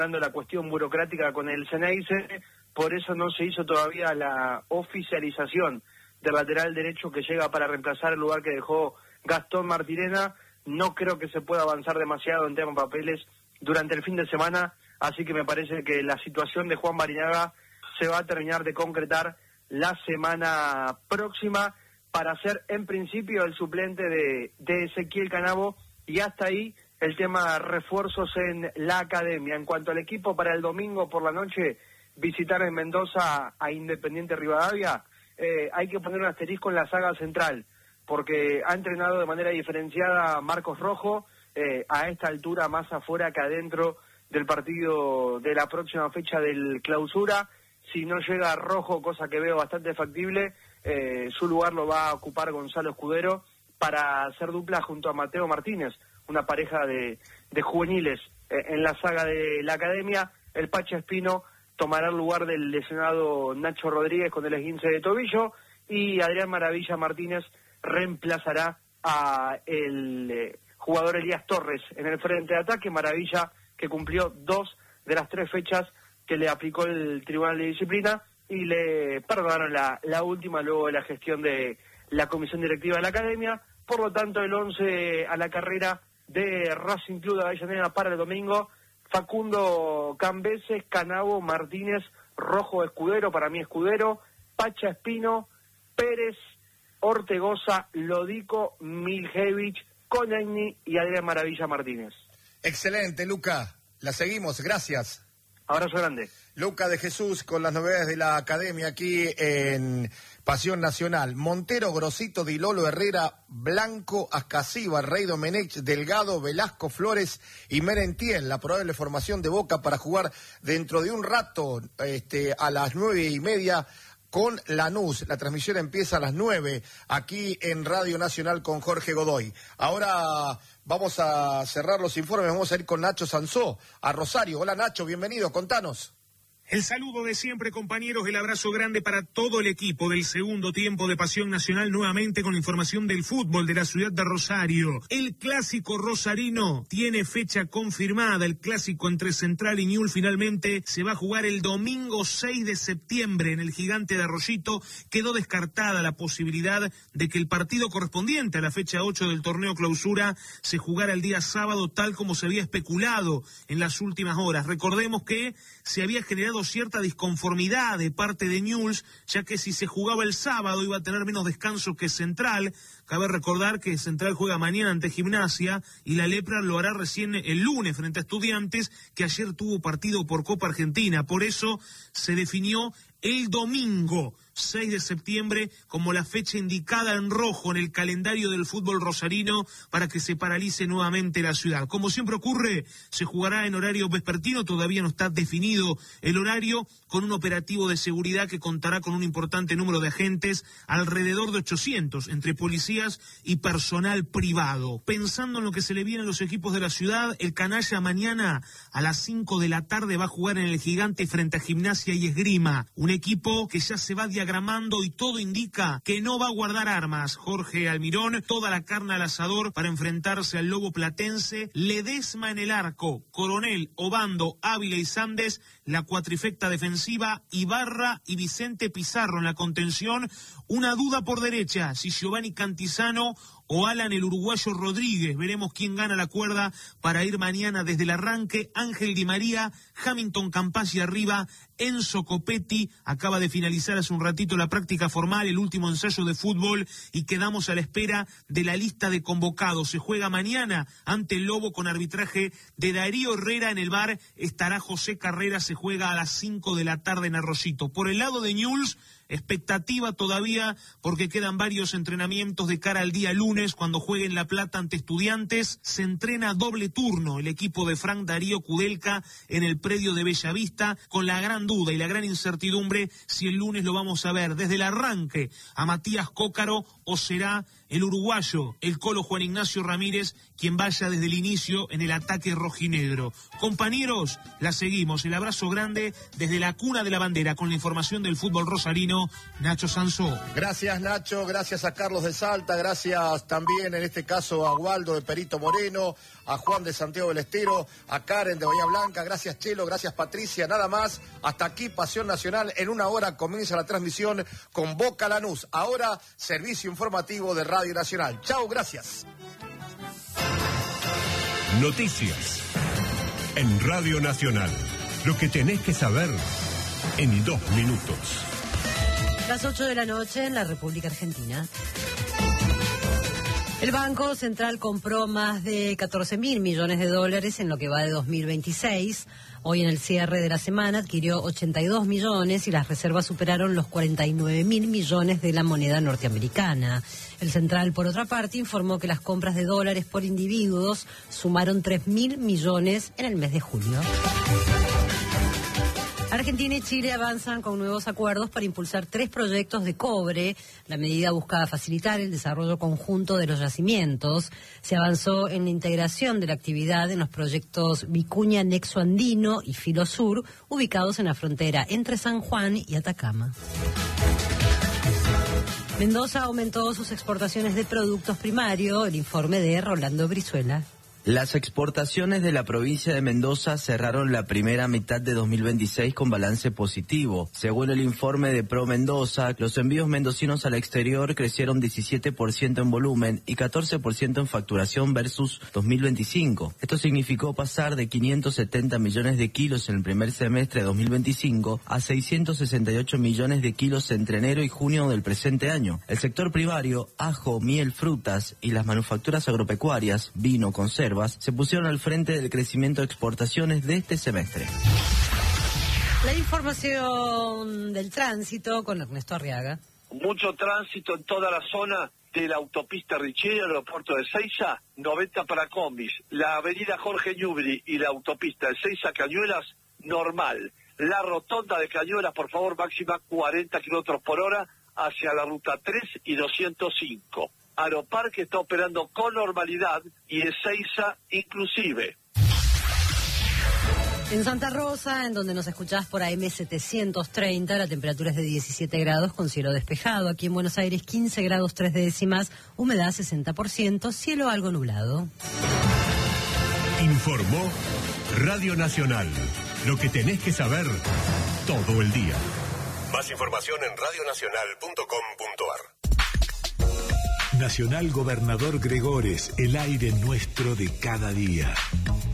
la cuestión burocrática con el Ceneice, por eso no se hizo todavía la oficialización del lateral derecho que llega para reemplazar el lugar que dejó Gastón Martirena. No creo que se pueda avanzar demasiado en tema papeles durante el fin de semana, así que me parece que la situación de Juan Barinaga se va a terminar de concretar la semana próxima para ser en principio el suplente de Ezequiel Canavo, y hasta ahí el tema refuerzos en la academia. En cuanto al equipo para el domingo por la noche, visitar en Mendoza a Independiente Rivadavia, hay que poner un asterisco en la saga central, porque ha entrenado de manera diferenciada Marcos Rojo, a esta altura más afuera que adentro del partido de la próxima fecha del Clausura. Si no llega Rojo, cosa que veo bastante factible, su lugar lo va a ocupar Gonzalo Escudero para hacer dupla junto a Mateo Martínez, una pareja de juveniles en la saga de la academia. El Pacha Espino tomará el lugar del lesionado Nacho Rodríguez con el esguince de tobillo, y Adrián Maravilla Martínez reemplazará a el jugador Elías Torres en el frente de ataque. Maravilla, que cumplió 2 de las 3 fechas que le aplicó el Tribunal de Disciplina y le perdonaron la última luego de la gestión de la comisión directiva de la academia. Por lo tanto, el 11 a la carrera de Racing Club de Avellaneda para el domingo: Facundo Cambeses, Canavo, Martínez, Rojo, Escudero, para mí Escudero, Pacha Espino, Pérez, Ortegoza, Lodico, Miljevich, Konechny y Adrián Maravilla Martínez. Excelente, Luca. La seguimos, gracias. Abrazo grande. Luca de Jesús con las novedades de la academia aquí en Pasión Nacional. Montero, Grosito, Di Lolo, Herrera, Blanco, Ascasiba, Rey Domenech, Delgado, Velasco, Flores y Merentiel. La probable formación de Boca para jugar dentro de un rato a las 9:30 con Lanús. La transmisión empieza a las 9 aquí en Radio Nacional con Jorge Godoy. Ahora vamos a cerrar los informes, vamos a ir con Nacho Sansó a Rosario. Hola Nacho, bienvenido, contanos. El saludo de siempre, compañeros, el abrazo grande para todo el equipo del segundo tiempo de Pasión Nacional, nuevamente con información del fútbol de la ciudad de Rosario. El clásico rosarino tiene fecha confirmada, el clásico entre Central y Newell's finalmente se va a jugar el domingo 6 de septiembre en el Gigante de Arroyito. Quedó descartada la posibilidad de que el partido correspondiente a la fecha 8 del torneo Clausura se jugara el día sábado, tal como se había especulado en las últimas horas. Recordemos que se había generado cierta disconformidad de parte de Newell's, ya que si se jugaba el sábado iba a tener menos descanso que Central. Cabe recordar que Central juega mañana ante Gimnasia y la Lepra lo hará recién el lunes frente a Estudiantes, que ayer tuvo partido por Copa Argentina. Por eso se definió el domingo 6 de septiembre como la fecha indicada en rojo en el calendario del fútbol rosarino para que se paralice nuevamente la ciudad. Como siempre ocurre, se jugará en horario vespertino, todavía no está definido el horario, con un operativo de seguridad que contará con un importante número de agentes, alrededor de 800, entre policías y personal privado. Pensando en lo que se le viene a los equipos de la ciudad, el Canalla mañana a las 5 de la tarde va a jugar en el Gigante frente a Gimnasia y Esgrima, un equipo que ya se va diagramando y todo indica que no va a guardar armas. Jorge Almirón, toda la carne al asador para enfrentarse al Lobo Platense. Ledesma en el arco, Coronel, Obando, Ávila y Sandes, la cuatrifecta defensiva, Ibarra y Vicente Pizarro en la contención. Una duda por derecha, si Giovanni Cantizano o Alan el uruguayo Rodríguez. Veremos quién gana la cuerda para ir mañana desde el arranque. Ángel Di María, Hamilton Campazzi arriba, Enzo Copetti acaba de finalizar hace un ratito la práctica formal, el último ensayo de fútbol, y quedamos a la espera de la lista de convocados. Se juega mañana ante el Lobo con arbitraje de Darío Herrera. En el VAR estará José Carrera. Se juega a las 5 de la tarde en Arroyito. Por el lado de Newell's, expectativa todavía porque quedan varios entrenamientos de cara al día lunes cuando juegue en La Plata ante Estudiantes. Se entrena doble turno el equipo de Frank Darío Kudelka en el predio de Bellavista, con la gran duda y la gran incertidumbre si el lunes lo vamos a ver desde el arranque a Matías Cócaro o será el uruguayo, el Colo Juan Ignacio Ramírez, quien vaya desde el inicio en el ataque rojinegro? Compañeros, la seguimos. El abrazo grande desde la cuna de la bandera con la información del fútbol rosarino, Nacho Sansó. Gracias, Nacho, gracias a Carlos de Salta, gracias también en este caso a Waldo de Perito Moreno, a Juan de Santiago del Estero, a Karen de Bahía Blanca, gracias Chelo, gracias Patricia, nada más. Hasta aquí Pasión Nacional. En una hora comienza la transmisión con Boca Lanús. Ahora, servicio informativo de Radio Nacional. Chao, gracias. Noticias en Radio Nacional. Lo que tenés que saber en 2 minutos. Las 8 de la noche en la República Argentina. El Banco Central compró más de 14.000 millones de dólares en lo que va de 2026. Hoy en el cierre de la semana adquirió 82 millones y las reservas superaron los 49.000 millones de la moneda norteamericana. El Central, por otra parte, informó que las compras de dólares por individuos sumaron 3.000 millones en el mes de julio. Argentina y Chile avanzan con nuevos acuerdos para impulsar 3 proyectos de cobre. La medida busca facilitar el desarrollo conjunto de los yacimientos. Se avanzó en la integración de la actividad en los proyectos Vicuña Nexo Andino y Filo Sur, ubicados en la frontera entre San Juan y Atacama. Mendoza aumentó sus exportaciones de productos primarios. El informe de Rolando Brizuela. Las exportaciones de la provincia de Mendoza cerraron la primera mitad de 2026 con balance positivo. Según el informe de Pro Mendoza, los envíos mendocinos al exterior crecieron 17% en volumen y 14% en facturación versus 2025. Esto significó pasar de 570 millones de kilos en el primer semestre de 2025 a 668 millones de kilos entre enero y junio del presente año. El sector primario, ajo, miel, frutas y las manufacturas agropecuarias, vino, conservas, se pusieron al frente del crecimiento de exportaciones de este semestre. La información del tránsito con Ernesto Arriaga. Mucho tránsito en toda la zona de la autopista Richieri, el aeropuerto de Seiza, 90 para combis. La avenida Jorge Newbery y la autopista de Seiza Cañuelas, normal. La rotonda de Cañuelas, por favor, máxima 40 kilómetros por hora hacia la ruta 3 y 205. Aeroparque está operando con normalidad y Ezeiza inclusive. En Santa Rosa, en donde nos escuchás por AM 730, la temperatura es de 17 grados con cielo despejado. Aquí en Buenos Aires 15 grados 3 décimas, humedad 60%, cielo algo nublado. Informó Radio Nacional. Lo que tenés que saber todo el día. Más información en radionacional.com.ar. Nacional Gobernador Gregores, el aire nuestro de cada día.